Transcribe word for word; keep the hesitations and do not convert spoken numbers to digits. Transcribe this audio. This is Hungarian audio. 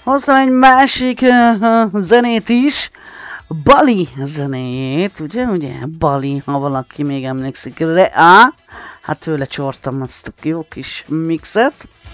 hoztam egy másik uh, zenét is, Bali zenéjét, ugye, ugye, Bali, ha valaki még emlékszik rá, hát tőle csortam azt a jó kis mixet.